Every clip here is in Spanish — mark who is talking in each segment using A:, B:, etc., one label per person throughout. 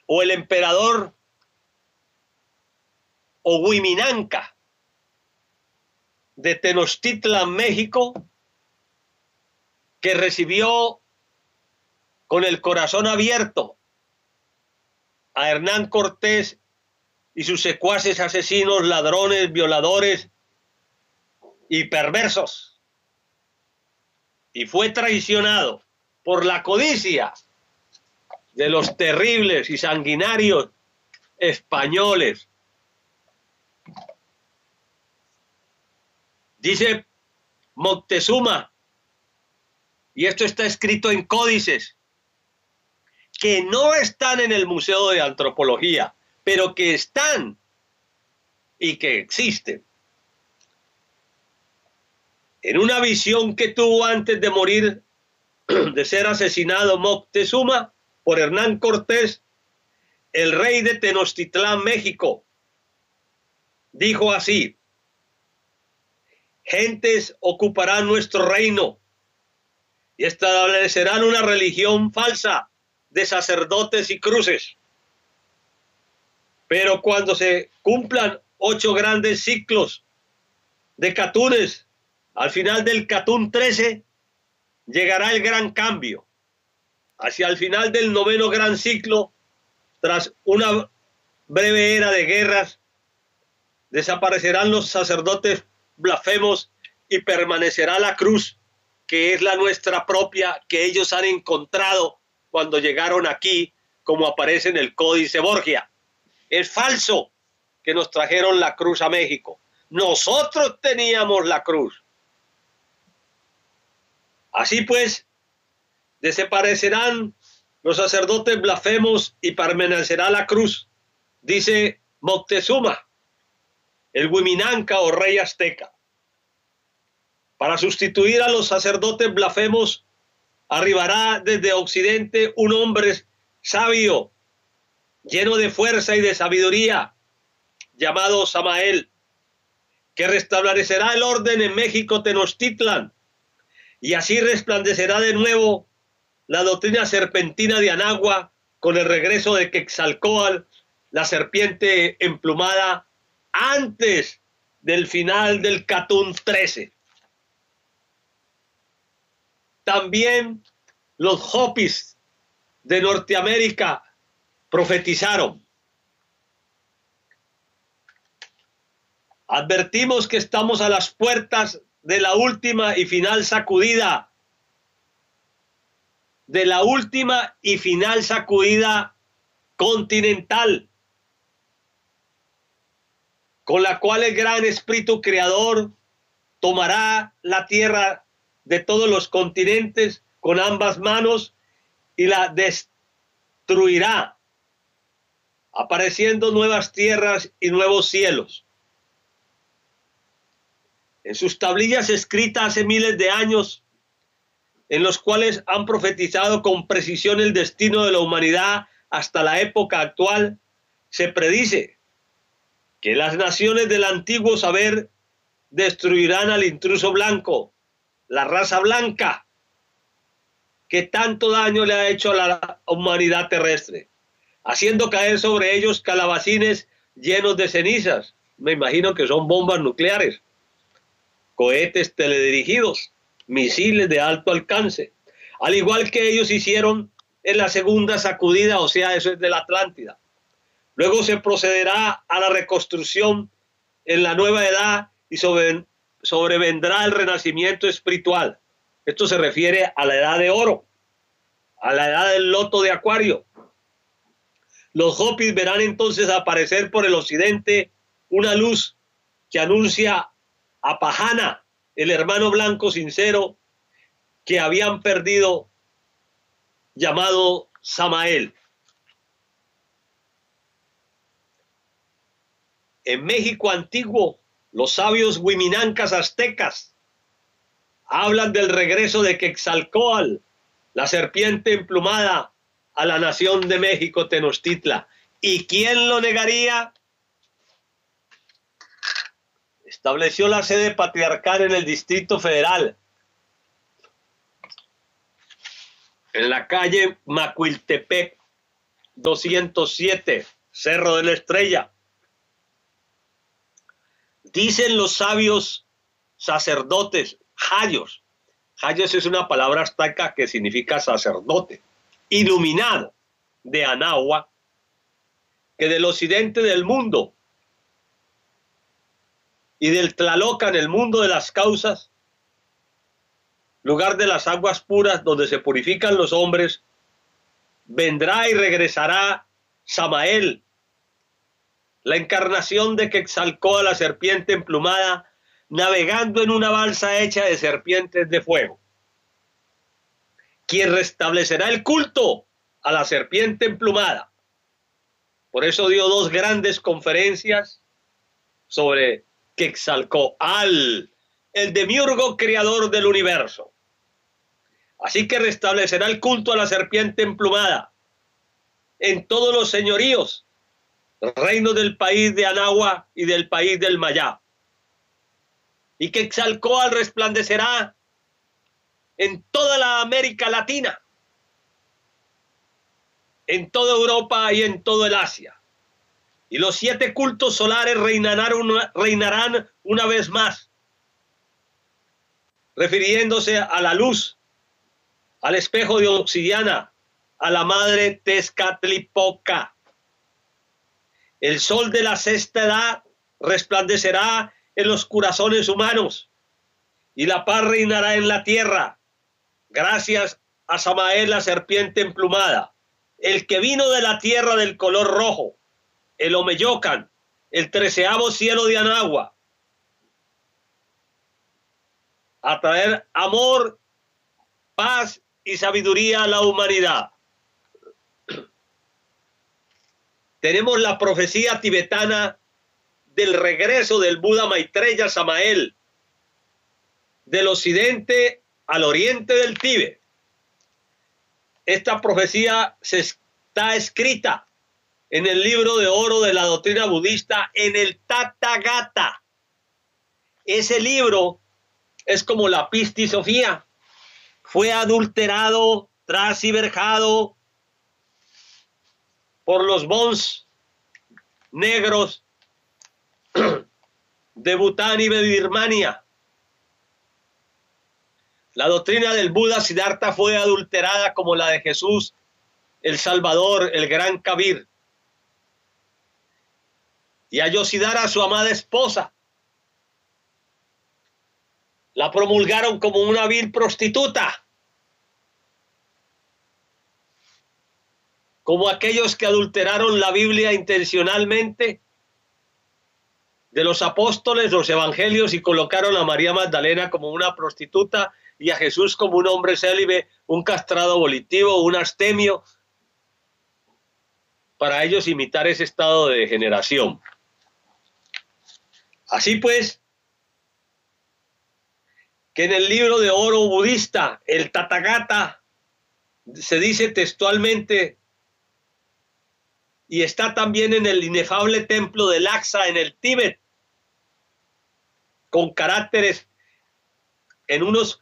A: o el emperador Huiminanca de Tenochtitlan, México, que recibió con el corazón abierto a Hernán Cortés y sus secuaces asesinos, ladrones, violadores y perversos, y fue traicionado por la codicia de los terribles y sanguinarios españoles. Dice Moctezuma, y esto está escrito en códices, que no están en el Museo de Antropología, pero que están y que existen. En una visión que tuvo antes de morir, de ser asesinado Moctezuma por Hernán Cortés, el rey de Tenochtitlán, México, dijo así: gentes ocuparán nuestro reino y establecerán una religión falsa de sacerdotes y cruces. Pero cuando se cumplan 8 grandes ciclos de Catunes, al final del Catún 13, llegará el gran cambio. Hacia el final del 9º gran ciclo, tras una breve era de guerras, desaparecerán los sacerdotes blasfemos y permanecerá la cruz, que es la nuestra propia, que ellos han encontrado cuando llegaron aquí, como aparece en el Códice Borgia. Es falso que nos trajeron la cruz a México. Nosotros teníamos la cruz. Así pues, desaparecerán los sacerdotes blasfemos y permanecerá la cruz, dice Moctezuma, el Huiminanca o rey azteca. Para sustituir a los sacerdotes blasfemos, arribará desde Occidente un hombre sabio, lleno de fuerza y de sabiduría, llamado Samael, que restablecerá el orden en México Tenochtitlan, y así resplandecerá de nuevo la doctrina serpentina de Anagua con el regreso de Quetzalcóatl, la serpiente emplumada, antes del final del Catún 13. También los Hopis de Norteamérica profetizaron. Advertimos que estamos a las puertas de la última y final sacudida, continental, con la cual el gran espíritu creador tomará la tierra de todos los continentes con ambas manos y la destruirá, apareciendo nuevas tierras y nuevos cielos. En sus tablillas escritas hace miles de años, en los cuales han profetizado con precisión el destino de la humanidad hasta la época actual, se predice que las naciones del antiguo saber destruirán al intruso blanco, la raza blanca, que tanto daño le ha hecho a la humanidad terrestre, haciendo caer sobre ellos calabacines llenos de cenizas. Me imagino que son bombas nucleares, cohetes teledirigidos, misiles de alto alcance, al igual que ellos hicieron en la segunda sacudida, o sea, eso es de la Atlántida. Luego se procederá a la reconstrucción en la nueva edad y sobrevendrá el renacimiento espiritual. Esto se refiere a la edad de oro, a la edad del loto de Acuario. Los Hopis verán entonces aparecer por el occidente una luz que anuncia a Pahana, el hermano blanco sincero que habían perdido, llamado Samael. En México antiguo, los sabios huiminancas aztecas hablan del regreso de Quetzalcóatl, la serpiente emplumada, a la nación de México Tenochtitlan. ¿Y quién lo negaría? Estableció la sede patriarcal en el Distrito Federal, en la calle Macuiltepec, 207, Cerro de la Estrella. Dicen los sabios sacerdotes, hayos. Hayos es una palabra azteca que significa sacerdote, iluminado, de Anahua, que del occidente del mundo y del Tlalocan, el mundo de las causas, lugar de las aguas puras donde se purifican los hombres, vendrá y regresará Samael, la encarnación de Quetzalcóatl, la serpiente emplumada, navegando en una balsa hecha de serpientes de fuego, quien restablecerá el culto a la serpiente emplumada. Por eso dio dos grandes conferencias sobre Quetzalcóatl, el demiurgo creador del universo. Así que restablecerá el culto a la serpiente emplumada en todos los señoríos, reinos del país de Anahua y del país del Mayá. Y Quetzalcóatl resplandecerá en toda la América Latina, en toda Europa y en todo el Asia. Y los 7 cultos solares reinarán una vez más, refiriéndose a la luz, al espejo de obsidiana, a la madre Tezcatlipoca. El sol de la sexta edad resplandecerá en los corazones humanos y la paz reinará en la tierra, gracias a Samael, la serpiente emplumada, el que vino de la tierra del color rojo, el Omeyocan, el 13º cielo de Anahua, a traer amor, paz y sabiduría a la humanidad. Tenemos la profecía tibetana del regreso del Buda Maitreya Samael del occidente al oriente del Tíbet. Esta profecía está escrita en el libro de oro de la doctrina budista, en el Tathagata. Ese libro es como la Pistisofía. Fue adulterado, transgiversado por los bons negros de Bután y de Birmania. La doctrina del Buda Siddhartha fue adulterada como la de Jesús, el Salvador, el gran Kabir. Y a Yosidara, su amada esposa, la promulgaron como una vil prostituta, como aquellos que adulteraron la Biblia intencionalmente de los apóstoles, los evangelios, y colocaron a María Magdalena como una prostituta y a Jesús como un hombre célibe, un castrado volitivo, un astemio, para ellos imitar ese estado de degeneración. Así pues, que en el libro de oro budista, el Tathagata, se dice textualmente, y está también en el inefable templo de Lhasa en el Tíbet, con caracteres en unos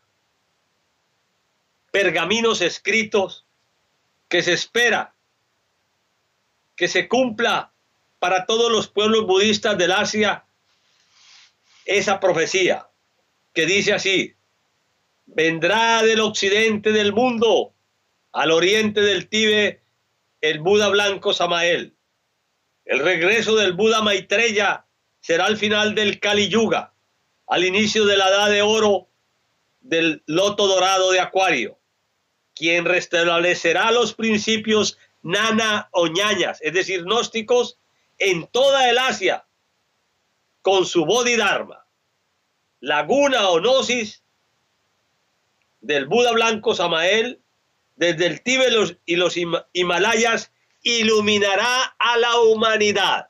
A: pergaminos escritos, que se espera que se cumpla para todos los pueblos budistas del Asia esa profecía, que dice así: vendrá del occidente del mundo al oriente del Tíbet el Buda blanco Samael. El regreso del Buda Maitreya será al final del Kali Yuga, al inicio de la edad de oro del loto dorado de Acuario, quien restablecerá los principios nana o ñañas, es decir, gnósticos, en toda el Asia, con su Bodhidharma. La guna o gnosis del Buda blanco Samael, desde el Tíbet y los Himalayas, iluminará a la humanidad.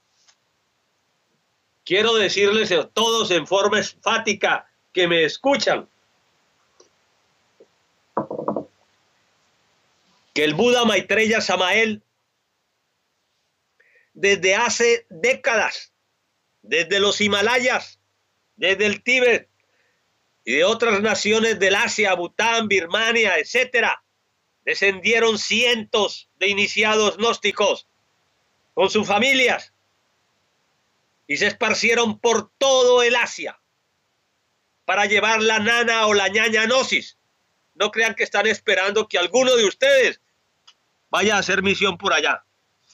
A: Quiero decirles a todos en forma enfática que me escuchan, que el Buda Maitreya Samael, desde hace décadas, desde los Himalayas, desde el Tíbet y de otras naciones del Asia, Bután, Birmania, etcétera, descendieron cientos de iniciados gnósticos con sus familias y se esparcieron por todo el Asia para llevar la nana o la ñaña gnosis. No crean que están esperando que alguno de ustedes vaya a hacer misión por allá.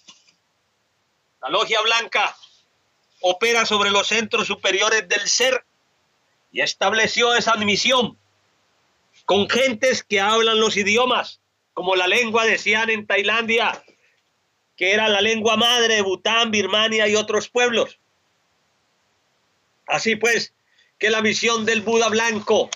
A: La logia blanca opera sobre los centros superiores del ser y estableció esa misión con gentes que hablan los idiomas, como la lengua de Siam en Tailandia, que era la lengua madre de Bután, Birmania y otros pueblos. Así pues, que la misión del Buda blanco,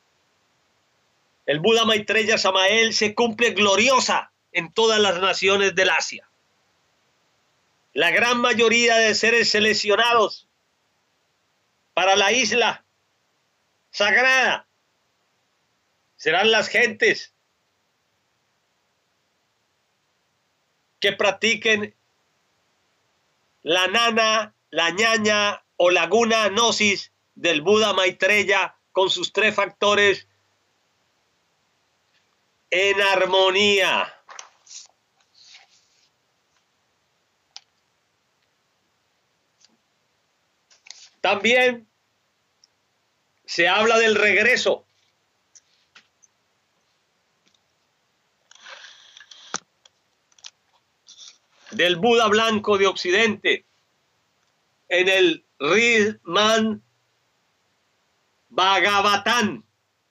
A: el Buda Maitreya Samael, se cumple gloriosa en todas las naciones del Asia. La gran mayoría de seres seleccionados para la isla sagrada serán las gentes que practiquen la nana, la ñaña o la guna gnosis del Buda Maitreya con sus 3 factores en armonía. También se habla del regreso del Buda blanco de Occidente en el Srimad Bhagavatam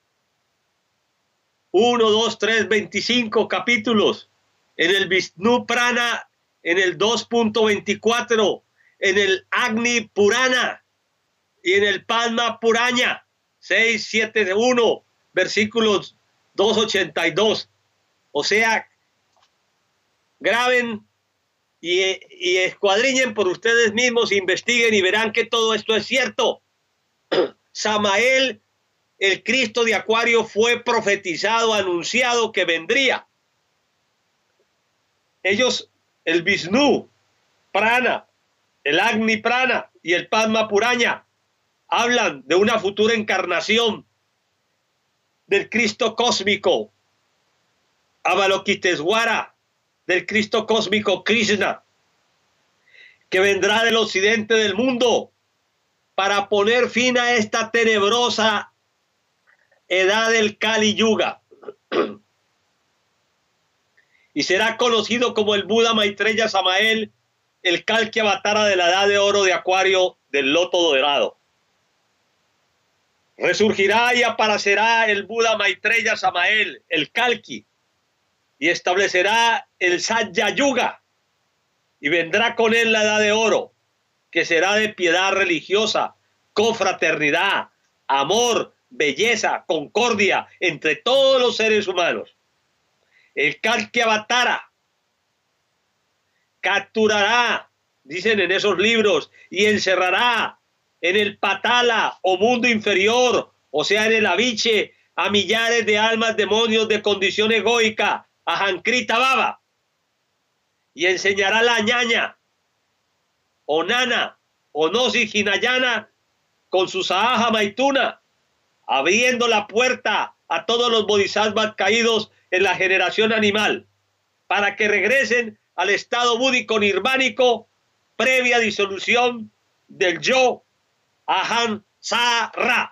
A: 1, 2, 3, 25 capítulos, en el Vishnu Prana en el 2.24, en el Agni Purana y en el Padma Purana 6, 7, 1, versículos 282. O sea, graben y escuadriñen por ustedes mismos, investiguen y verán que todo esto es cierto. Samael, el Cristo de Acuario, fue profetizado, anunciado que vendría. Ellos, el Vishnu Prana, el Agni Prana y el Padma Purana, hablan de una futura encarnación del Cristo cósmico, Avalokitesvara, del Cristo cósmico Krishna, que vendrá del occidente del mundo para poner fin a esta tenebrosa edad del Kali Yuga. Y será conocido como el Buda Maitreya Samael, el Kalki Avatara de la edad de oro de Acuario del loto dorado. Resurgirá y aparecerá el Buda Maitreya Samael, el Kalki, y establecerá el Satya Yuga, y vendrá con él la edad de oro, que será de piedad religiosa, confraternidad, amor, belleza, concordia entre todos los seres humanos. El Kalki Avatara capturará, dicen en esos libros, y encerrará en el Patala o mundo inferior, o sea, en el Aviche, a millares de almas demonios de condición egoica, a Jankrita Baba, y enseñará la ñaña, o nana, o gnosis hinayana, con su sahaja maituna, abriendo la puerta a todos los bodhisattvas caídos en la generación animal, para que regresen al estado búdico nirvánico previa disolución del yo Aham Sara.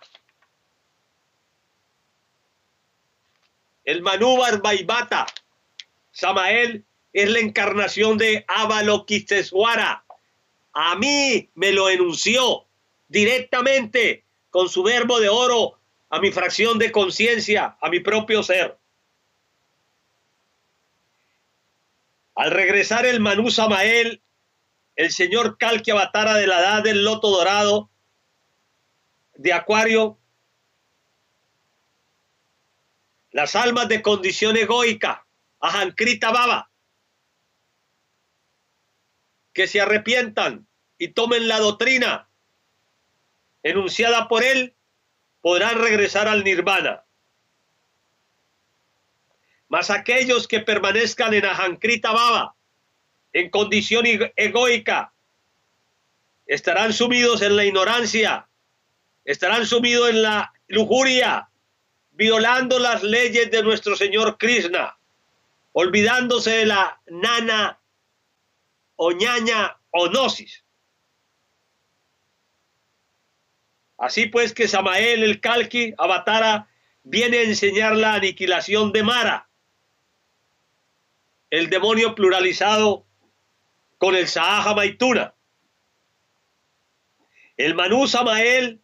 A: El Manúbar Vaivata Samael es la encarnación de Avalokitesvara. A mí me lo enunció directamente con su verbo de oro a mi fracción de conciencia, a mi propio ser. Al regresar el Manu Samael, el señor Kalki Avatara de la edad del loto dorado de Acuario, las almas de condición egoica, a Jankrita Baba, que se arrepientan y tomen la doctrina enunciada por él, podrán regresar al nirvana. Mas aquellos que permanezcan en Ajankrita Baba, en condición egoica, estarán sumidos en la ignorancia, estarán sumidos en la lujuria, violando las leyes de nuestro Señor Krishna, olvidándose de la nana o ñaña o gnosis. Así pues que Samael el Kalki Avatara viene a enseñar la aniquilación de Mara, el demonio pluralizado con el Sahaja Maituna. El Manú Samael,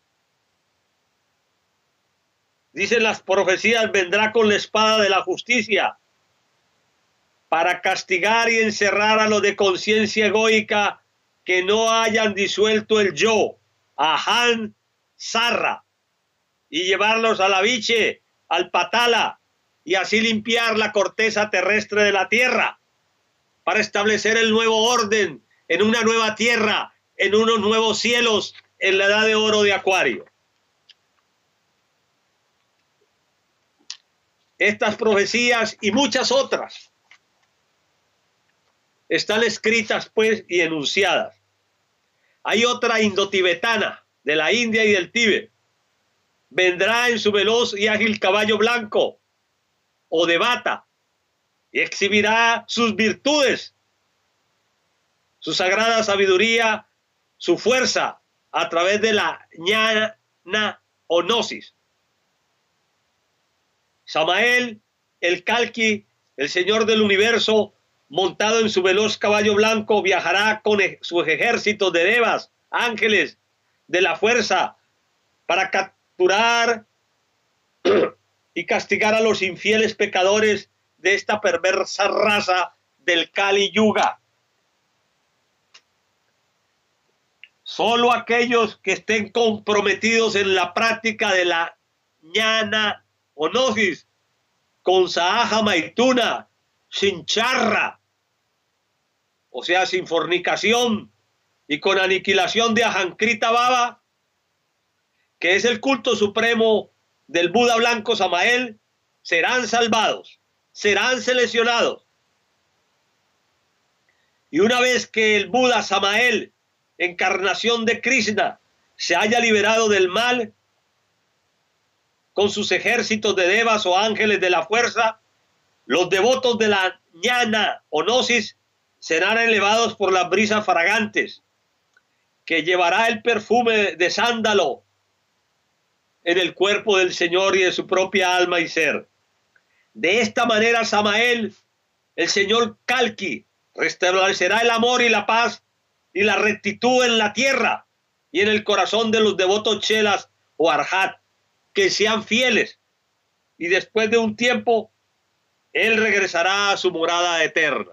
A: dicen las profecías, vendrá con la espada de la justicia para castigar y encerrar a los de conciencia egoica que no hayan disuelto el yo, Ahan Sarra, y llevarlos a la Viche, al Patala, y así limpiar la corteza terrestre de la tierra, para establecer el nuevo orden en una nueva tierra, en unos nuevos cielos, en la edad de oro de Acuario. Estas profecías y muchas otras están escritas pues y enunciadas. Hay otra indotibetana de la India y del Tíbet. Vendrá en su veloz y ágil caballo blanco o de bata y exhibirá sus virtudes, su sagrada sabiduría, su fuerza a través de la ñana o gnosis. Samael, el Kalki, el Señor del Universo, montado en su veloz caballo blanco, viajará con sus ejércitos de devas, ángeles de la fuerza, para capturar y castigar a los infieles pecadores de esta perversa raza del Kali Yuga. Solo aquellos que estén comprometidos en la práctica de la ñana o gnosis, con Sahaja Maituna, sin charra, o sea, sin fornicación, y con aniquilación de Ajankrita Baba, que es el culto supremo del Buda blanco Samael, serán salvados, serán seleccionados. Y una vez que el Buda Samael, encarnación de Krishna, se haya liberado del mal, con sus ejércitos de devas o ángeles de la fuerza, los devotos de la ñana o gnosis serán elevados por las brisas fragantes, que llevará el perfume de sándalo en el cuerpo del Señor y de su propia alma y ser. De esta manera Samael, el Señor Kalki, restablecerá el amor y la paz y la rectitud en la tierra y en el corazón de los devotos chelas o arhat, que sean fieles, y después de un tiempo él regresará a su morada eterna.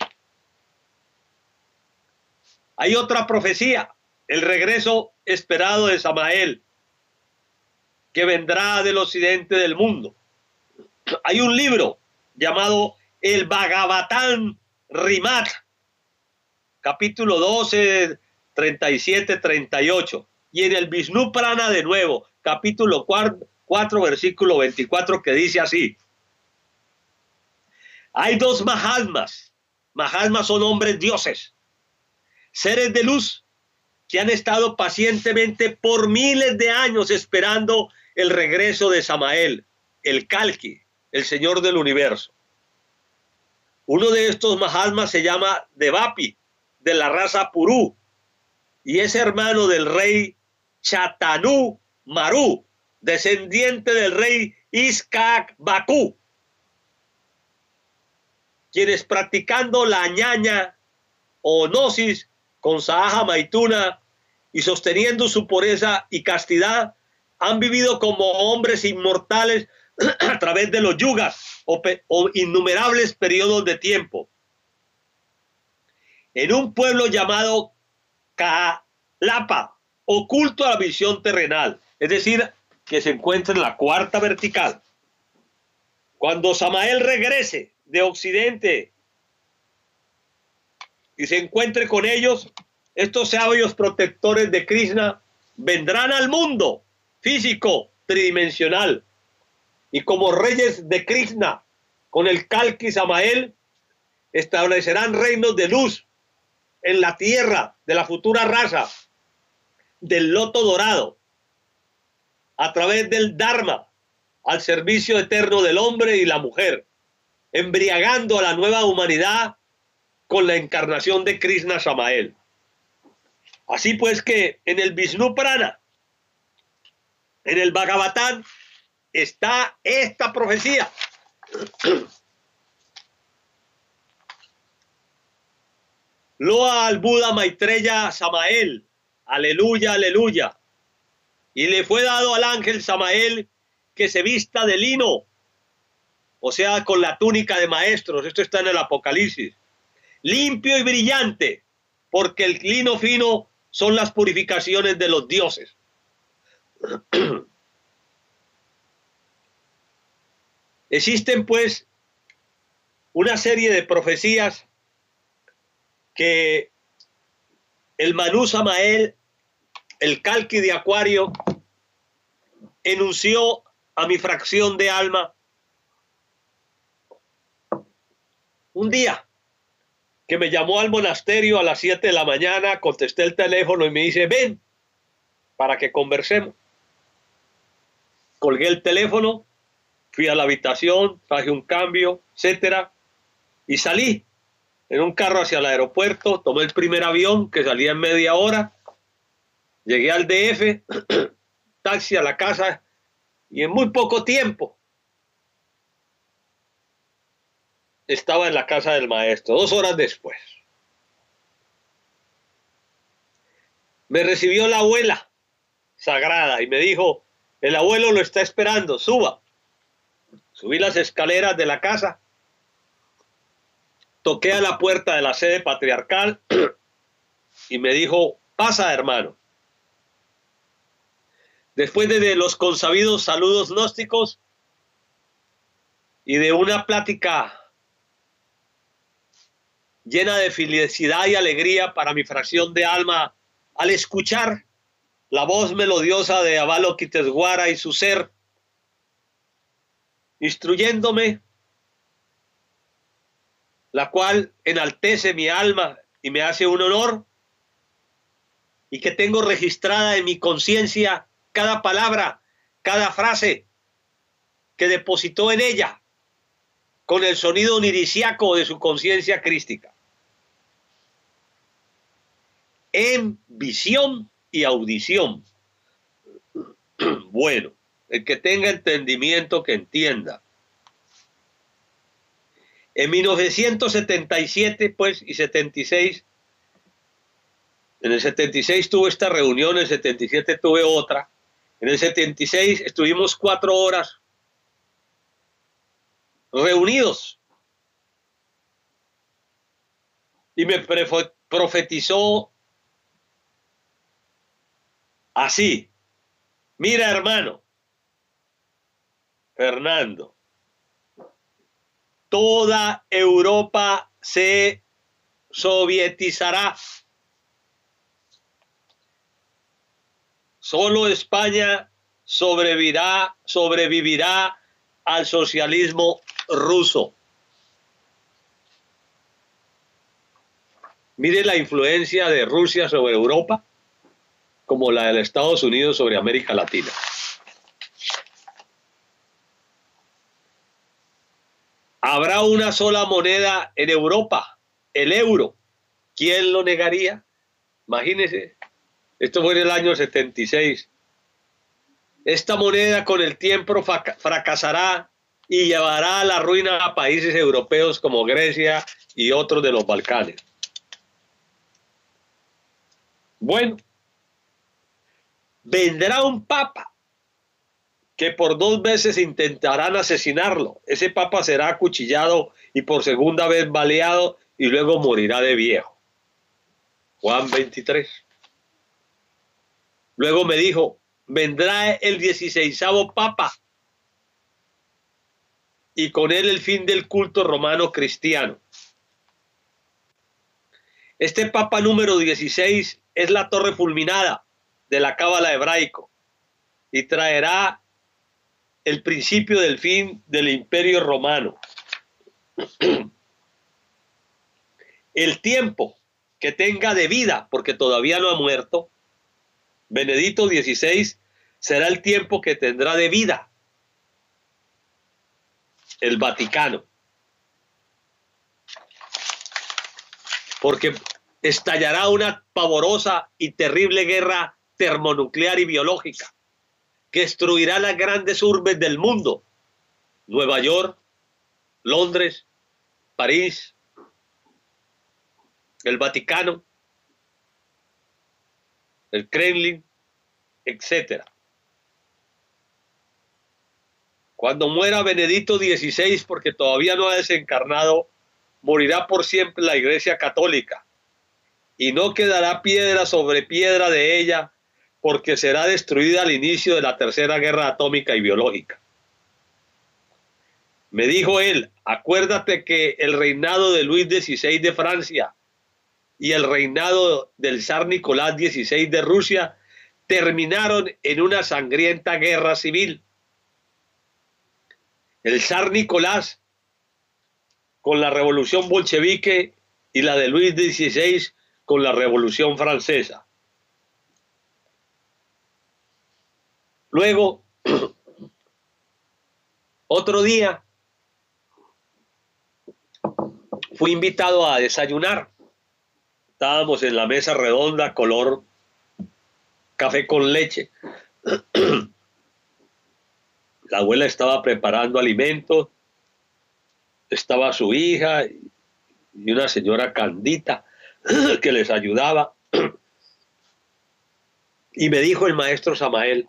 A: Hay otra profecía, el regreso esperado de Samael, que vendrá del occidente del mundo. Hay un libro llamado el Bhagavatam Rimat, capítulo 12, 37, 38, y en el Vishnu Prana de nuevo, capítulo 4, versículo 24, que dice así: hay dos Mahatmas. Mahatmas son hombres dioses, seres de luz, que han estado pacientemente por miles de años esperando el regreso de Samael, el Kalki, el Señor del Universo. Uno de estos Mahatmas se llama Devapi, de la raza Purú, y es hermano del rey Chatanu Maru, descendiente del rey Iskak Bakú, quienes practicando la ñaña o gnosis con Sahaja Maituna y sosteniendo su pureza y castidad, han vivido como hombres inmortales a través de los yugas o innumerables periodos de tiempo, en un pueblo llamado Kalapa, oculto a la visión terrenal, es decir, que se encuentra en la cuarta vertical. Cuando Samael regrese de Occidente y se encuentre con ellos, estos sabios protectores de Krishna vendrán al mundo físico tridimensional y como reyes de Krishna, con el Kalki Samael, establecerán reinos de luz en la tierra de la futura raza del loto dorado, a través del Dharma, al servicio eterno del hombre y la mujer, embriagando a la nueva humanidad con la encarnación de Krishna Samael. Así pues que en el Vishnu Purana, en el Bhagavatam, está esta profecía. Loa al Buda Maitreya Samael, aleluya, aleluya. Y le fue dado al ángel Samael que se vista de lino, o sea, con la túnica de maestros. Esto está en el Apocalipsis. Limpio y brillante, porque el lino fino son las purificaciones de los dioses. Existen pues una serie de profecías que el Manu Samael, el Kalki de Acuario, enunció a mi fracción de alma un día que me llamó al monasterio a las 7 de la mañana, contesté el teléfono y me dice, ven, para que conversemos. Colgué el teléfono, fui a la habitación, traje un cambio, etcétera, y salí en un carro hacia el aeropuerto, tomé el primer avión que salía en media hora, llegué al DF, taxi a la casa, y en muy poco tiempo estaba en la casa del maestro, 2 horas después. Me recibió la abuela sagrada y me dijo, el abuelo lo está esperando, suba. Subí las escaleras de la casa, toqué a la puerta de la sede patriarcal y me dijo, pasa, hermano. Después de los consabidos saludos gnósticos y de una plática llena de felicidad y alegría para mi fracción de alma, al escuchar la voz melodiosa de Avalokitesvara y su ser, instruyéndome, la cual enaltece mi alma y me hace un honor, y que tengo registrada en mi conciencia cada palabra, cada frase que depositó en ella con el sonido onirisiaco de su conciencia crística, en visión y audición. Bueno, el que tenga entendimiento que entienda. En 1977, pues, y 76, en el 76 tuve esta reunión, en el 77 tuve otra, en el 76 estuvimos 4 horas reunidos y me profetizó así: mira, hermano Fernando, toda Europa se sovietizará. Solo España sobrevivirá al socialismo ruso. Mire la influencia de Rusia sobre Europa, como la de Estados Unidos sobre América Latina. Habrá una sola moneda en Europa, el euro. ¿Quién lo negaría? Imagínense, esto fue en el año 76. Esta moneda con el tiempo fracasará y llevará a la ruina a países europeos como Grecia y otros de los Balcanes. Bueno, vendrá un papa que por 2 veces intentarán asesinarlo. Ese papa será acuchillado y por segunda vez baleado y luego morirá de viejo. Juan 23. Luego me dijo, vendrá el 16º papa y con él el fin del culto romano cristiano. Este papa número 16 es la torre fulminada de la cábala hebraico y traerá el principio del fin del imperio romano. El tiempo que tenga de vida, porque todavía no ha muerto, Benedicto XVI, será el tiempo que tendrá de vida el Vaticano. porque estallará una pavorosa y terrible guerra termonuclear y biológica que destruirá las grandes urbes del mundo: Nueva York, Londres, París, el Vaticano, el Kremlin, etc. Cuando muera Benedicto XVI, porque todavía no ha desencarnado, morirá por siempre la Iglesia Católica, y no quedará piedra sobre piedra de ella, porque será destruida al inicio de la Tercera Guerra Atómica y Biológica. Me dijo él: acuérdate que el reinado de Luis XVI de Francia y el reinado del zar Nicolás XVI de Rusia terminaron en una sangrienta guerra civil. El zar Nicolás con la revolución bolchevique y la de Luis XVI con la revolución francesa. Luego, otro día, fui invitado a desayunar. Estábamos en la mesa redonda color café con leche. La abuela estaba preparando alimentos, estaba su hija y una señora Candita que les ayudaba. Y me dijo el maestro Samael: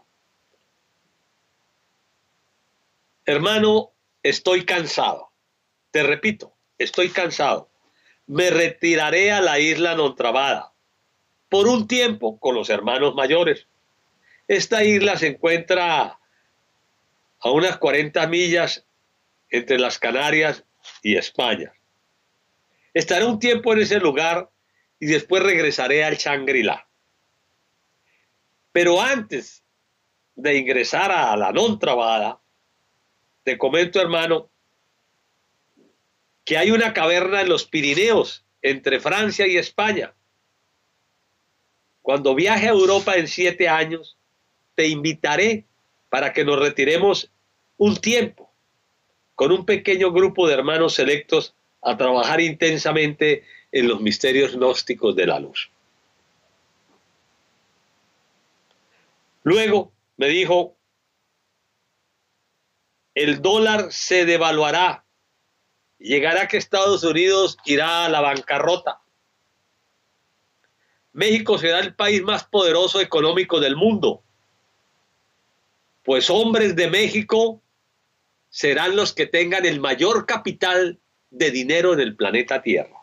A: hermano, estoy cansado. Te repito, estoy cansado. Me retiraré a la isla Nontrabada por un tiempo con los hermanos mayores. Esta isla se encuentra a unas 40 millas entre las Canarias y España. Estaré un tiempo en ese lugar y después regresaré al Shangri-La. Pero antes de ingresar a la Nontrabada, te comento, hermano, que hay una caverna en los Pirineos, entre Francia y España. Cuando viaje a Europa en 7 años, te invitaré para que nos retiremos un tiempo con un pequeño grupo de hermanos selectos a trabajar intensamente en los misterios gnósticos de la luz. Luego me dijo: el dólar se devaluará, llegará que Estados Unidos irá a la bancarrota. México será el país más poderoso económico del mundo, pues hombres de México serán los que tengan el mayor capital de dinero en el planeta Tierra.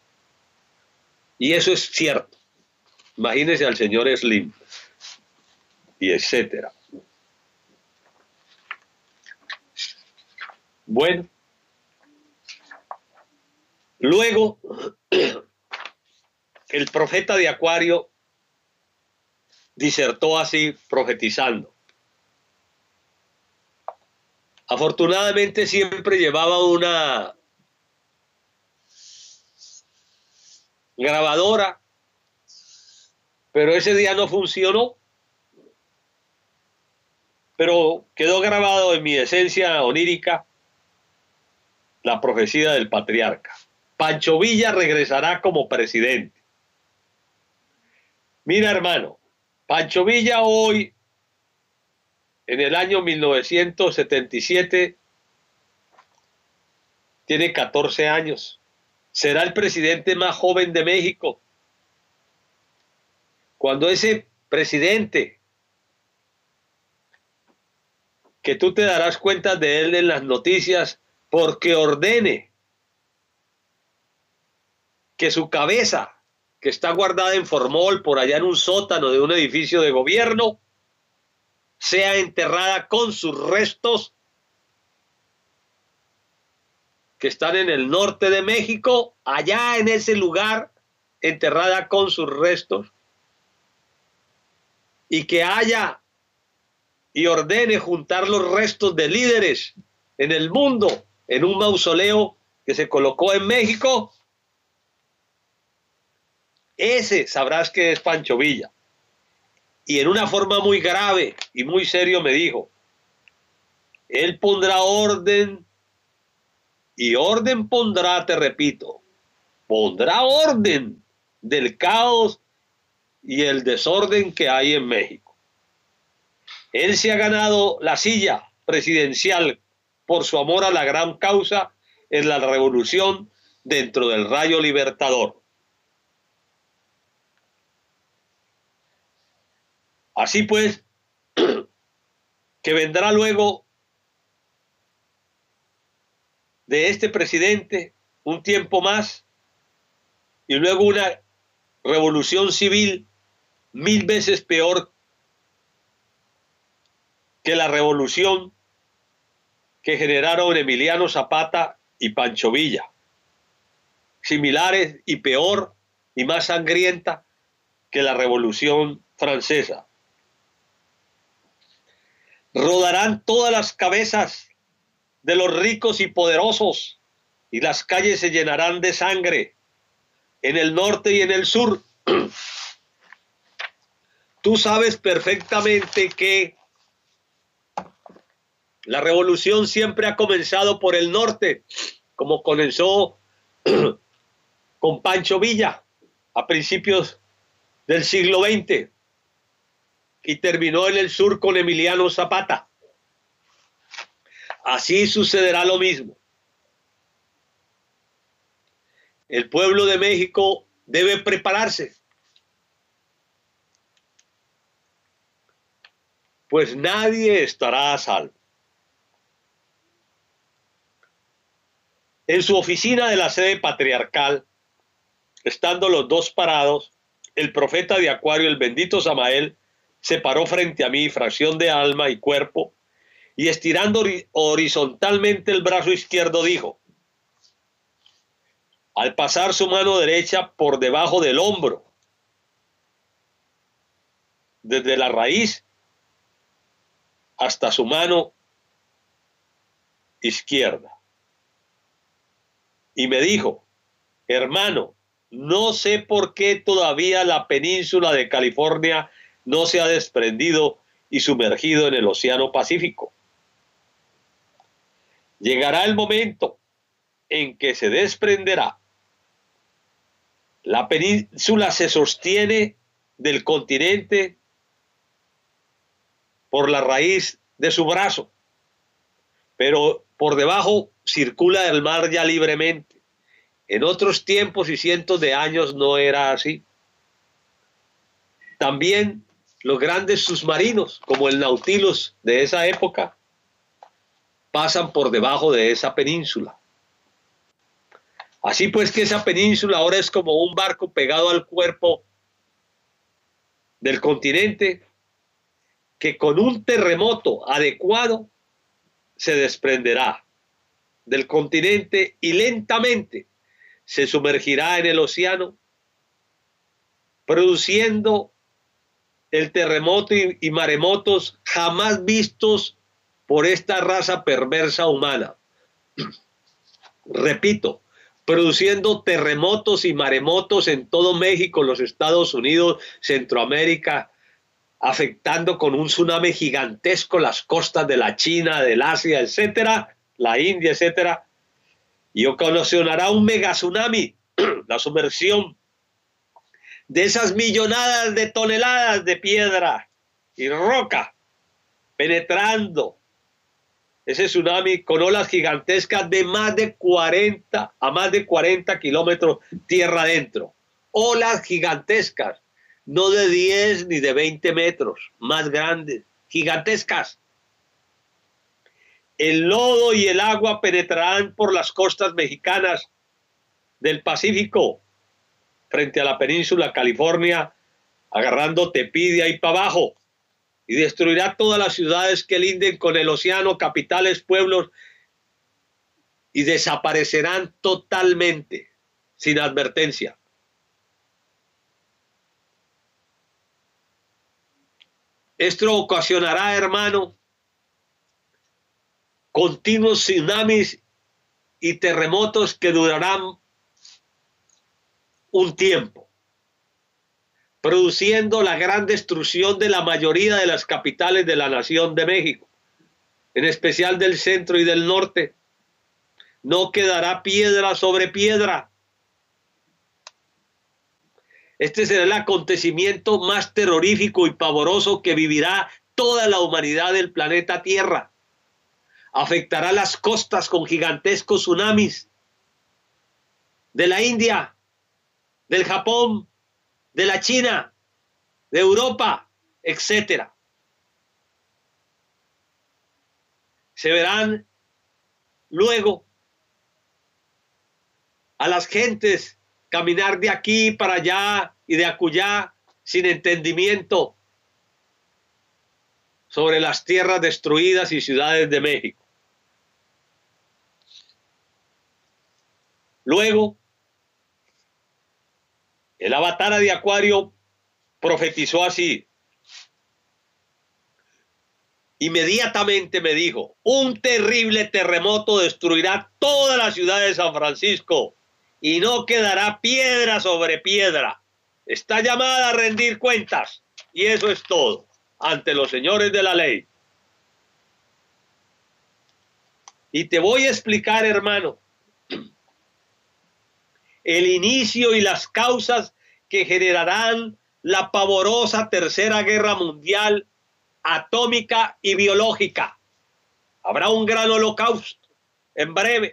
A: Y eso es cierto. Imagínense al señor Slim y etcétera. Bueno, luego el profeta de Acuario disertó así, profetizando. Afortunadamente siempre llevaba una grabadora, pero ese día no funcionó. Pero quedó grabado en mi esencia onírica la profecía del patriarca. Pancho Villa regresará como presidente. Mira, hermano, Pancho Villa hoy, en el año 1977, tiene 14 años. Será el presidente más joven de México. Cuando ese presidente, que tú te darás cuenta de él en las noticias, porque ordene que su cabeza, que está guardada en formol por allá en un sótano de un edificio de gobierno, sea enterrada con sus restos, que están en el norte de México, allá en ese lugar, enterrada con sus restos, y que haya y ordene juntar los restos de líderes en el mundo en un mausoleo que se colocó en México. Ese sabrás que es Pancho Villa. Y en una forma muy grave y muy serio me dijo: él pondrá orden, y orden pondrá, te repito, pondrá orden del caos y el desorden que hay en México. Él se ha ganado la silla presidencial por su amor a la gran causa en la revolución dentro del rayo libertador. Así pues, que vendrá luego de este presidente un tiempo más y luego una revolución civil 1000 veces peor que la revolución que generaron Emiliano Zapata y Pancho Villa, similares y peor y más sangrienta que la revolución francesa. Rodarán todas las cabezas de los ricos y poderosos y las calles se llenarán de sangre en el norte y en el sur. Tú sabes perfectamente que la revolución siempre ha comenzado por el norte, como comenzó con Pancho Villa a principios del siglo XX y terminó en el sur con Emiliano Zapata. Así sucederá lo mismo. El pueblo de México debe prepararse, pues nadie estará a salvo. En su oficina de la sede patriarcal, estando los dos parados, el profeta de Acuario, el bendito Samael, se paró frente a mí, fracción de alma y cuerpo, y estirando horizontalmente el brazo izquierdo dijo, al pasar su mano derecha por debajo del hombro, desde la raíz hasta su mano izquierda. Y me dijo, hermano, no sé por qué todavía la península de California no se ha desprendido y sumergido en el Océano Pacífico. Llegará el momento en que se desprenderá. La península se sostiene del continente por la raíz de su brazo, pero por debajo circula el mar ya libremente. En otros tiempos y cientos de años no era así. También los grandes submarinos, como el Nautilus de esa época, pasan por debajo de esa península. Así pues que esa península ahora es como un barco pegado al cuerpo del continente que con un terremoto adecuado se desprenderá del continente y lentamente se sumergirá en el océano, produciendo el terremoto y maremotos jamás vistos por esta raza perversa humana. Repito, produciendo terremotos y maremotos en todo México, los Estados Unidos, Centroamérica, afectando con un tsunami gigantesco las costas de la China, del Asia, etcétera, la India, etcétera, y ocasionará un mega tsunami, la sumersión de esas millonadas de toneladas de piedra y roca, penetrando ese tsunami con olas gigantescas de más de 40 kilómetros tierra adentro. Olas gigantescas, no de 10 ni de 20 metros, más grandes, gigantescas. El lodo y el agua penetrarán por las costas mexicanas del Pacífico frente a la península California, agarrando Tepidia y para abajo, y destruirá todas las ciudades que linden con el océano, capitales, pueblos, y desaparecerán totalmente, sin advertencia. Esto ocasionará, hermano, continuos tsunamis y terremotos que durarán un tiempo, produciendo la gran destrucción de la mayoría de las capitales de la nación de México, en especial del centro y del norte. No quedará piedra sobre piedra. Este será el acontecimiento más terrorífico y pavoroso que vivirá toda la humanidad del planeta Tierra. Afectará las costas con gigantescos tsunamis de la India, del Japón, de la China, de Europa, etc. Se verán luego a las gentes caminar de aquí para allá y de acullá sin entendimiento sobre las tierras destruidas y ciudades de México. Luego, el avatar de Acuario profetizó así. Inmediatamente me dijo, un terrible terremoto destruirá toda la ciudad de San Francisco y no quedará piedra sobre piedra. Está llamada a rendir cuentas y eso es todo ante los señores de la ley. Y te voy a explicar, hermano, el inicio y las causas que generarán la pavorosa Tercera Guerra Mundial atómica y biológica. Habrá un gran holocausto en breve.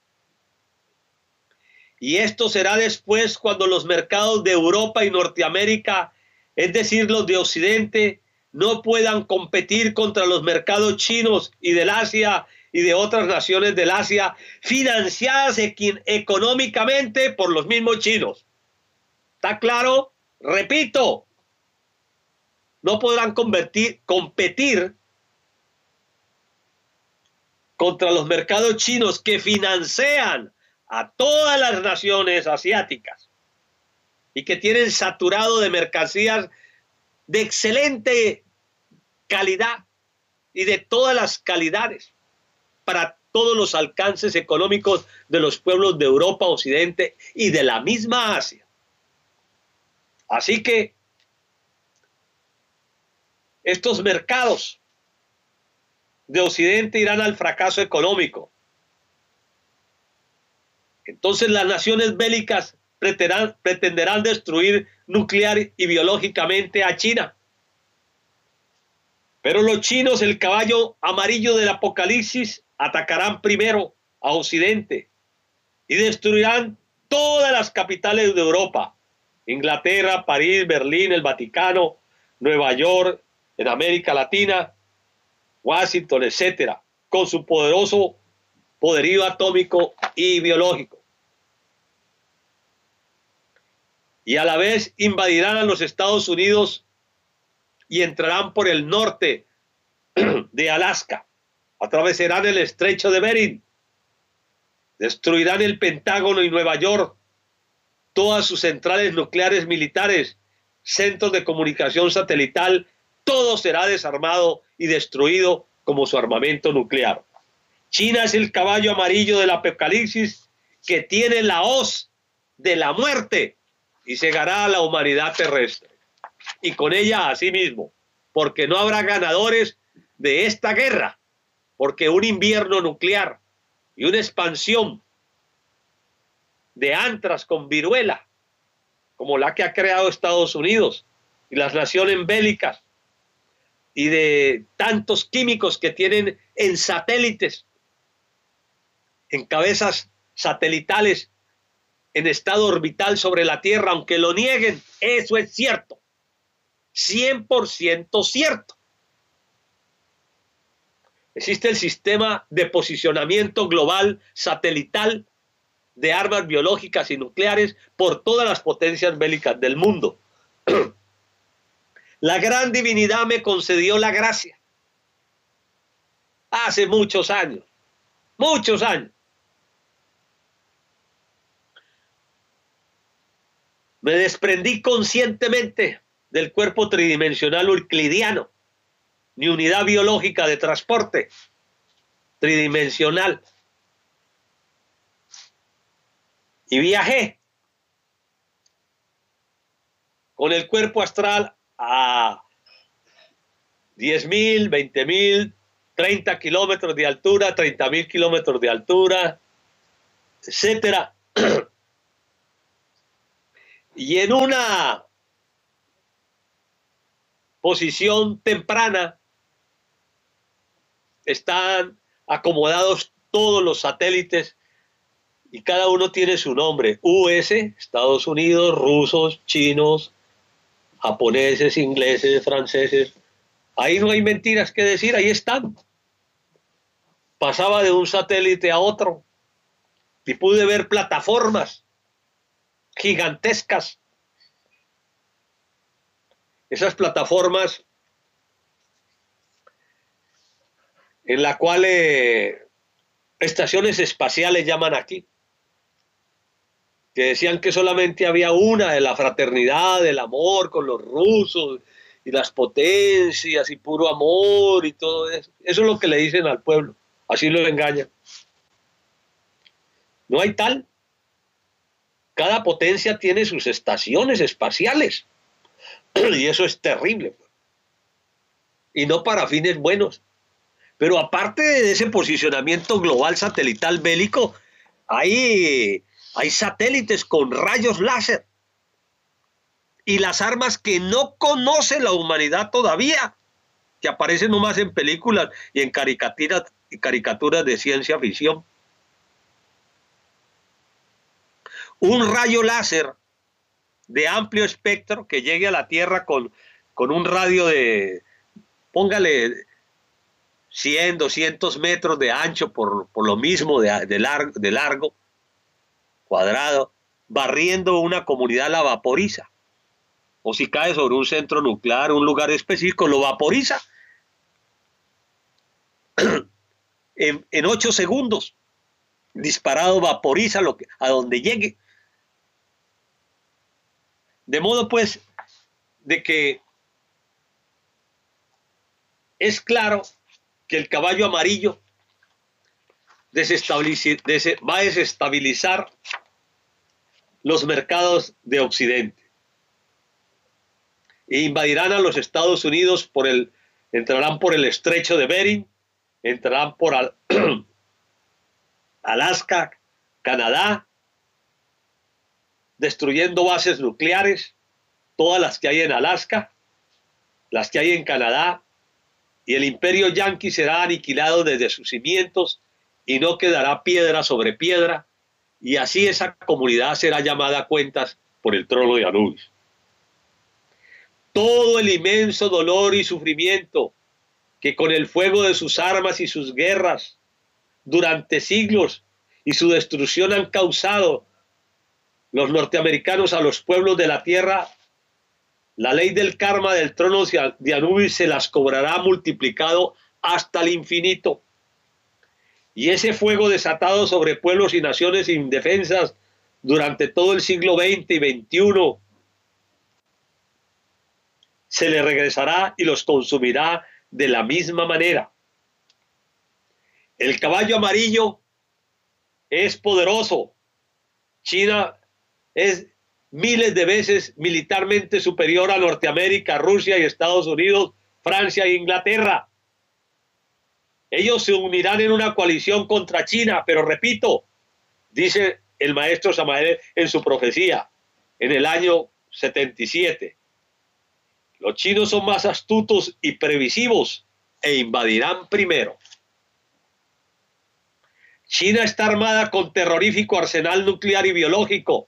A: Y esto será después cuando los mercados de Europa y Norteamérica, es decir, los de Occidente, no puedan competir contra los mercados chinos y del Asia y de otras naciones del Asia, financiadas económicamente por los mismos chinos. ¿Está claro? Repito, no podrán competir contra los mercados chinos que financian a todas las naciones asiáticas y que tienen saturado de mercancías de excelente calidad y de todas las calidades para todos los alcances económicos de los pueblos de Europa, Occidente y de la misma Asia. Así que estos mercados de Occidente irán al fracaso económico. Entonces las naciones bélicas pretenderán destruir nuclear y biológicamente a China. Pero los chinos, el caballo amarillo del Apocalipsis, atacarán primero a Occidente y destruirán todas las capitales de Europa: Inglaterra, París, Berlín, el Vaticano, Nueva York, en América Latina, Washington, etcétera, con su poderoso poderío atómico y biológico. Y a la vez invadirán a los Estados Unidos y entrarán por el norte de Alaska, atravesarán el estrecho de Bering, destruirán el Pentágono y Nueva York, todas sus centrales nucleares militares, centros de comunicación satelital, todo será desarmado y destruido como su armamento nuclear. China es el caballo amarillo del Apocalipsis que tiene la hoz de la muerte y cegará a la humanidad terrestre. Y con ella a sí mismo, porque no habrá ganadores de esta guerra, porque un invierno nuclear y una expansión de antras con viruela, como la que ha creado Estados Unidos y las naciones bélicas, y de tantos químicos que tienen en satélites, en cabezas satelitales, en estado orbital sobre la Tierra, aunque lo nieguen, eso es cierto, 100% cierto. Existe el sistema de posicionamiento global satelital de armas biológicas y nucleares por todas las potencias bélicas del mundo. La gran divinidad me concedió la gracia hace muchos años, muchos años. Me desprendí conscientemente del cuerpo tridimensional euclidiano, mi unidad biológica de transporte tridimensional, y viajé con el cuerpo astral a 10.000, 20.000, 30 kilómetros de altura, 30.000 kilómetros de altura, etcétera. y en una posición temprana están acomodados todos los satélites y cada uno tiene su nombre. US, Estados Unidos, rusos, chinos, japoneses, ingleses, franceses. Ahí no hay mentiras que decir, ahí están. Pasaba de un satélite a otro y pude ver plataformas gigantescas. Esas plataformas en la cual estaciones espaciales llaman aquí, que decían que solamente había una, de la fraternidad, del amor con los rusos y las potencias y puro amor y todo eso. Eso es lo que le dicen al pueblo, así lo engañan. No hay tal. Cada potencia tiene sus estaciones espaciales y eso es terrible. Y no para fines buenos. Pero aparte de ese posicionamiento global satelital bélico, hay satélites con rayos láser y las armas que no conoce la humanidad todavía, que aparecen nomás en películas y en caricaturas de ciencia ficción. Un rayo láser de amplio espectro que llegue a la Tierra con un radio de, póngale, 100, 200 metros de ancho por lo mismo de largo, cuadrado, barriendo una comunidad la vaporiza. O si cae sobre un centro nuclear, un lugar específico, lo vaporiza. En 8 segundos, disparado, vaporiza a donde llegue. De modo pues, de que es claro que el caballo amarillo va a desestabilizar los mercados de Occidente e invadirán a los Estados Unidos entrarán por el estrecho de Bering, entrarán por Alaska, Canadá, destruyendo bases nucleares, todas las que hay en Alaska, las que hay en Canadá, y el imperio yanqui será aniquilado desde sus cimientos y no quedará piedra sobre piedra, y así esa comunidad será llamada a cuentas por el trono de Anubis. Todo el inmenso dolor y sufrimiento que con el fuego de sus armas y sus guerras durante siglos y su destrucción han causado los norteamericanos a los pueblos de la tierra, la ley del karma del trono de Anubis se las cobrará multiplicado hasta el infinito. Y ese fuego desatado sobre pueblos y naciones indefensas durante todo el siglo XX y XXI se le regresará y los consumirá de la misma manera. El caballo amarillo es poderoso. China es miles de veces militarmente superior a Norteamérica, Rusia y Estados Unidos, Francia e Inglaterra. Ellos se unirán en una coalición contra China, pero repito, dice el maestro Samael en su profecía, en el año 77. Los chinos son más astutos y previsivos e invadirán primero. China está armada con terrorífico arsenal nuclear y biológico,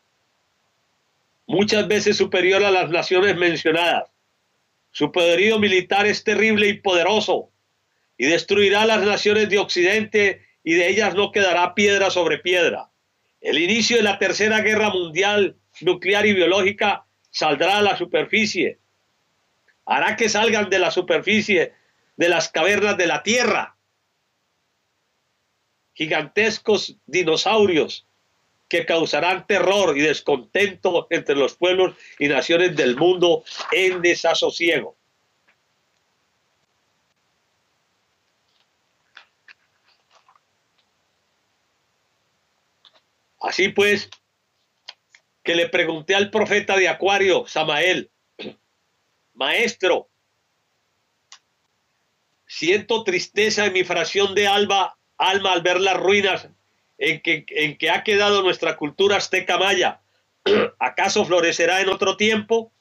A: muchas veces superior a las naciones mencionadas. Su poderío militar es terrible y poderoso, y destruirá las naciones de Occidente, y de ellas no quedará piedra sobre piedra. El inicio de la Tercera Guerra Mundial nuclear y biológica saldrá a la superficie. Hará que salgan de la superficie de las cavernas de la Tierra gigantescos dinosaurios que causarán terror y descontento entre los pueblos y naciones del mundo en desasosiego. Así pues, que le pregunté al profeta de Acuario, Samael, maestro, siento tristeza en mi fracción de alma al ver las ruinas en que ha quedado nuestra cultura azteca maya, ¿Acaso florecerá en otro tiempo?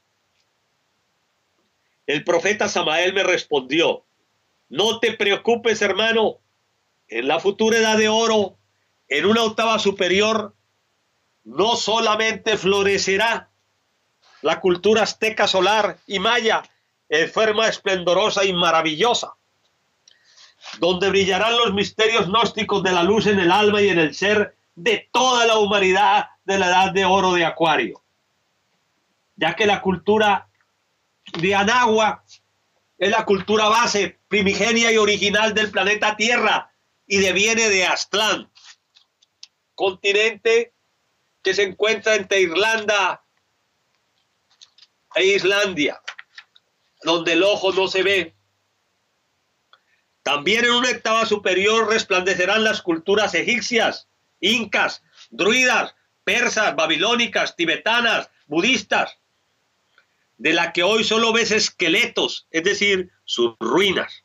A: El profeta Samael me respondió: no te preocupes, hermano, en la futura edad de oro, en una octava superior, no solamente florecerá la cultura azteca solar y maya, en forma esplendorosa y maravillosa, donde brillarán los misterios gnósticos de la luz en el alma y en el ser de toda la humanidad de la edad de oro de Acuario, ya que la cultura de Anáhuac es la cultura base, primigenia y original del planeta Tierra y deviene de Aztlán, continente que se encuentra entre Irlanda e Islandia, donde el ojo no se ve. También en una octava superior resplandecerán las culturas egipcias, incas, druidas, persas, babilónicas, tibetanas, budistas, de la que hoy solo ves esqueletos, es decir, sus ruinas.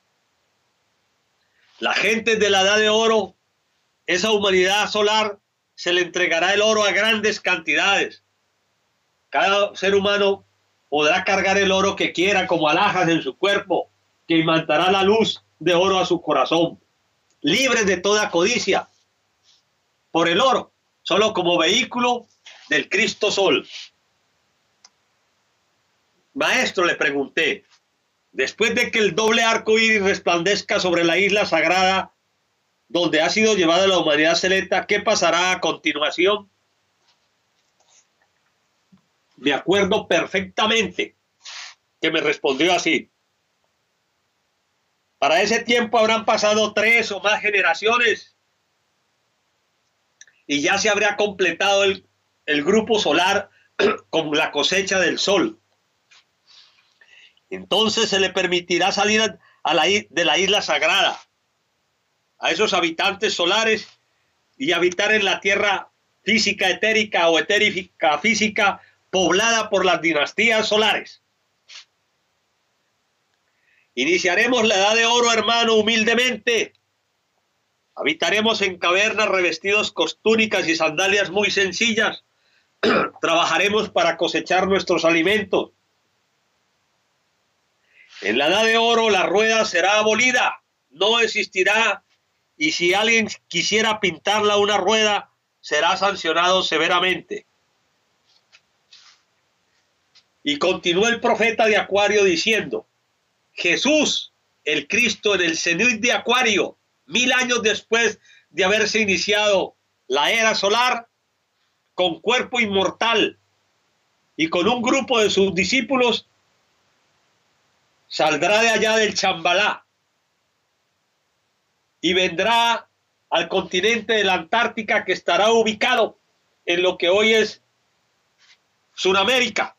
A: La gente de la edad de oro, esa humanidad solar, se le entregará el oro a grandes cantidades. Cada ser humano podrá cargar el oro que quiera como alhajas en su cuerpo, que imantará la luz de oro a su corazón, libres de toda codicia por el oro, solo como vehículo del Cristo Sol. Maestro, le pregunté, después de que el doble arco iris resplandezca sobre la isla sagrada donde ha sido llevada la humanidad selecta, ¿qué pasará a continuación? Me acuerdo perfectamente que me respondió así: para ese tiempo habrán pasado 3 o más generaciones y ya se habría completado el grupo solar con la cosecha del sol. Entonces se le permitirá salir de la isla sagrada a esos habitantes solares y habitar en la tierra física etérica o etérica física poblada por las dinastías solares. Iniciaremos la edad de oro, hermano, humildemente. Habitaremos en cavernas revestidos con túnicas y sandalias muy sencillas. Trabajaremos para cosechar nuestros alimentos. En la edad de oro la rueda será abolida, no existirá, y si alguien quisiera pintarla una rueda, será sancionado severamente. Y continuó el profeta de Acuario diciendo: Jesús, el Cristo, en el cenit de Acuario, 1000 años después de haberse iniciado la era solar, con cuerpo inmortal y con un grupo de sus discípulos, saldrá de allá del Chambalá y vendrá al continente de la Antártica, que estará ubicado en lo que hoy es Sudamérica,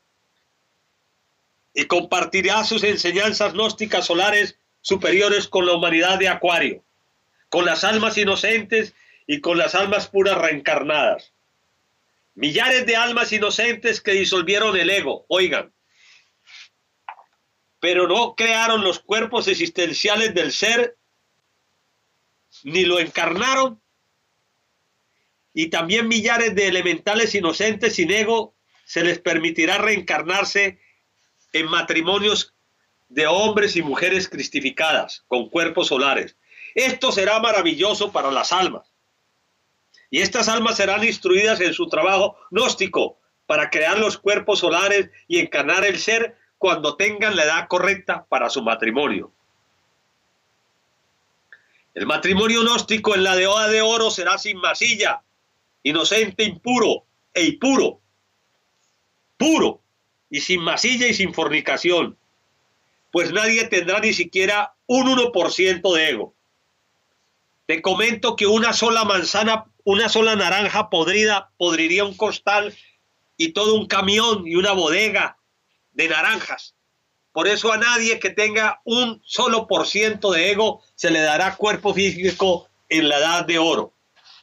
A: y compartirá sus enseñanzas gnósticas solares superiores con la humanidad de Acuario, con las almas inocentes y con las almas puras reencarnadas. Millares de almas inocentes que disolvieron el ego, oigan, pero no crearon los cuerpos existenciales del ser, ni lo encarnaron. Y también millares de elementales inocentes sin ego se les permitirá reencarnarse en matrimonios de hombres y mujeres cristificadas con cuerpos solares. Esto será maravilloso para las almas. Y estas almas serán instruidas en su trabajo gnóstico para crear los cuerpos solares y encarnar el ser cuando tengan la edad correcta para su matrimonio. El matrimonio gnóstico en la edad de oro será sin masilla, inocente, impuro e impuro, puro y sin masilla y sin fornicación, pues nadie tendrá ni siquiera un 1% de ego. Te comento que una sola manzana, una sola naranja podrida podriría un costal y todo un camión y una bodega de naranjas. Por eso a nadie que tenga un solo % de ego se le dará cuerpo físico en la edad de oro.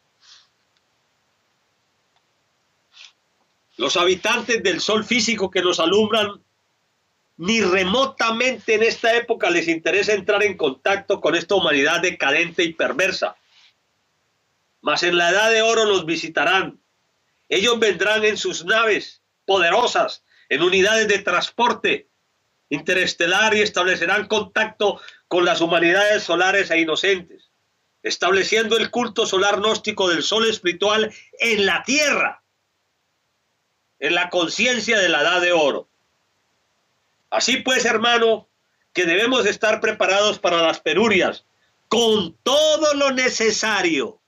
A: Los habitantes del sol físico que nos alumbran, ni remotamente en esta época les interesa entrar en contacto con esta humanidad decadente y perversa. Mas en la edad de oro nos visitarán Ellos vendrán en sus naves poderosas, en unidades de transporte interestelar y establecerán contacto con las humanidades solares e inocentes, estableciendo el culto solar gnóstico del sol espiritual en la tierra, en la conciencia de la edad de oro. Así pues, hermano, que debemos estar preparados para las penurias, con todo lo necesario,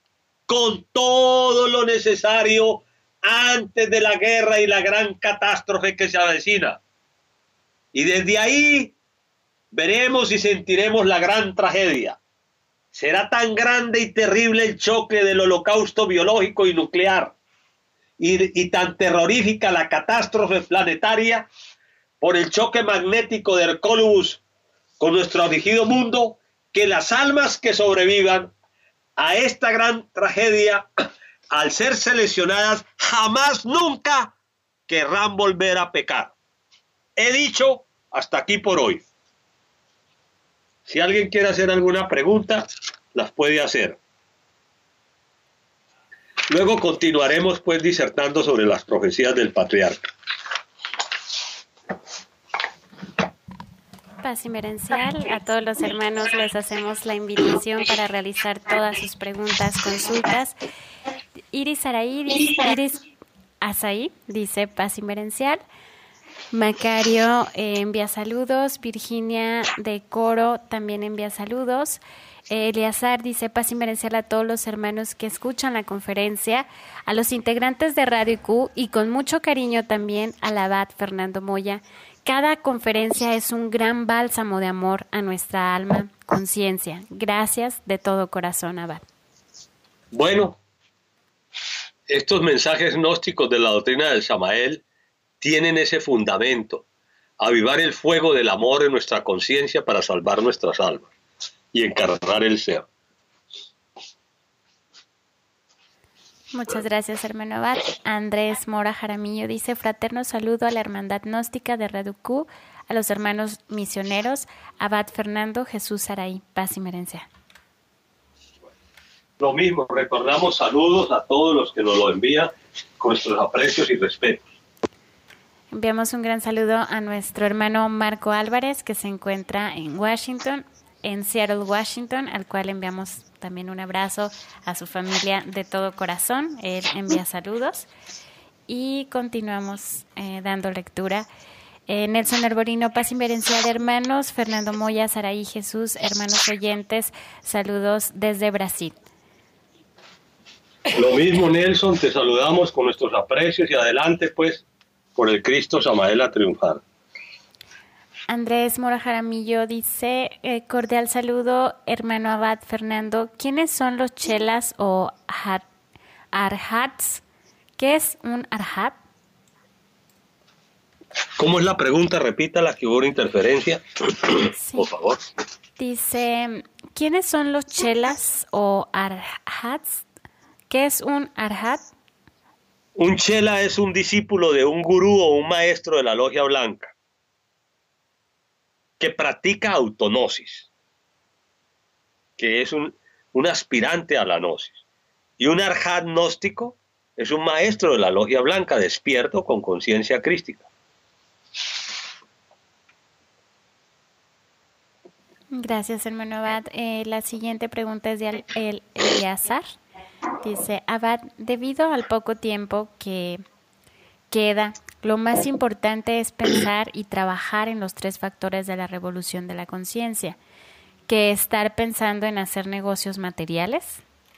A: antes de la guerra y la gran catástrofe que se avecina. Y desde ahí veremos y sentiremos la gran tragedia. Será tan grande y terrible el choque del holocausto biológico y nuclear, y tan terrorífica la catástrofe planetaria por el choque magnético de Hercólubus con nuestro afligido mundo, que las almas que sobrevivan a esta gran tragedia, al ser seleccionadas, jamás nunca querrán volver a pecar. He dicho hasta aquí por hoy. Si alguien quiere hacer alguna pregunta, las puede hacer. Luego continuaremos pues disertando sobre las profecías del patriarca.
B: Paz y merencial, a todos los hermanos les hacemos la invitación para realizar todas sus preguntas, consultas. Iris Azaí dice paz y merencial. Macario envía saludos. Virginia de Coro también envía saludos. Eleazar dice paz y merencial a todos los hermanos que escuchan la conferencia, a los integrantes de Radio IQ y con mucho cariño también al abad Fernando Moya. Cada conferencia es un gran bálsamo de amor a nuestra alma, conciencia. Gracias de todo corazón, abad.
A: Bueno, estos mensajes gnósticos de la doctrina del Samael tienen ese fundamento: avivar el fuego del amor en nuestra conciencia para salvar nuestras almas y encarnar el ser.
B: Muchas gracias, hermano abad. Andrés Mora Jaramillo dice fraterno saludo a la hermandad gnóstica de Radio Q, a los hermanos misioneros, abad Fernando Jesús Araí, paz y merencia.
A: Lo mismo, recordamos saludos a todos los que nos lo envían con nuestros aprecios y respetos.
B: Enviamos un gran saludo a nuestro hermano Marco Álvarez, que se encuentra en Washington, en Seattle, Washington, al cual enviamos también un abrazo a su familia de todo corazón. Él envía saludos y continuamos dando lectura. Nelson Arborino, paz y merencial, hermanos. Fernando Moya, Saraí Jesús, hermanos oyentes, saludos desde Brasil.
A: Lo mismo, Nelson, te saludamos con nuestros aprecios y adelante pues por el Cristo Samael a triunfar.
B: Andrés Mora Jaramillo dice, cordial saludo, hermano abad Fernando. ¿Quiénes son los chelas o arhats? ¿Qué es un arhat?
A: ¿Cómo es la pregunta? Repítala, que hubo una interferencia.
B: Sí.
A: Por favor.
B: Dice, ¿quiénes son los chelas o arhats? ¿Qué es un arhat?
A: Un chela es un discípulo de un gurú o un maestro de la logia blanca que practica autognosis, que es un aspirante a la gnosis. Y un arhat gnóstico es un maestro de la logia blanca despierto con conciencia crística.
B: Gracias, hermano abad. La siguiente pregunta es de Eleazar. Dice, abad, debido al poco tiempo que queda, lo más importante es pensar y trabajar en los 3 factores de la revolución de la conciencia, que estar pensando en hacer negocios materiales.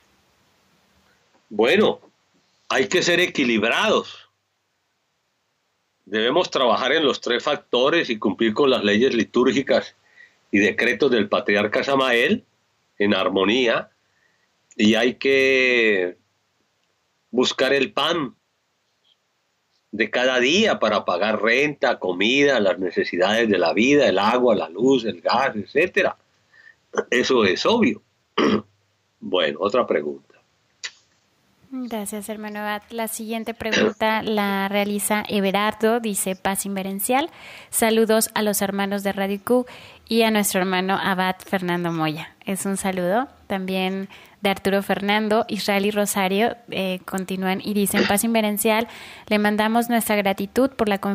A: Bueno, hay que ser equilibrados. Debemos trabajar en los 3 factores y cumplir con las leyes litúrgicas y decretos del patriarca Samael en armonía, y hay que buscar el pan de cada día para pagar renta, comida, las necesidades de la vida, el agua, la luz, el gas, etcétera. Eso es obvio. Bueno, otra pregunta.
B: Gracias, hermano Abad. La siguiente pregunta la realiza Everardo, dice paz inverencial. Saludos a los hermanos de Radio Q y a nuestro hermano Abad Fernando Moya. Es un saludo también de Arturo Fernando. Israel y Rosario continúan y dicen paz inverencial. Le mandamos nuestra gratitud por la confianza